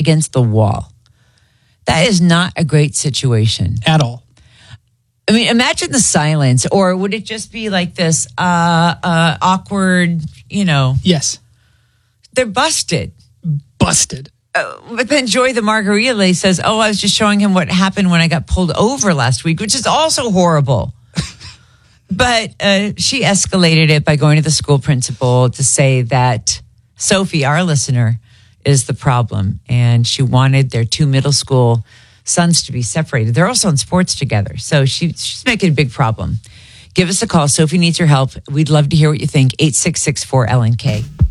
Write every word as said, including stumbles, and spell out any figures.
against the wall. That is not a great situation. At all. I mean, imagine the silence, or would it just be like this uh, uh, awkward, you know? Yes. They're busted. Busted. Uh, but then Joy the Margarita lady says, oh, I was just showing him what happened when I got pulled over last week, which is also horrible. But uh, she escalated it by going to the school principal to say that Sophie, our listener, is the problem. And she wanted their two middle school sons to be separated. They're also in sports together. So she, she's making a big problem. Give us a call. Sophie needs your help. We'd love to hear what you think. eight six six four L N K.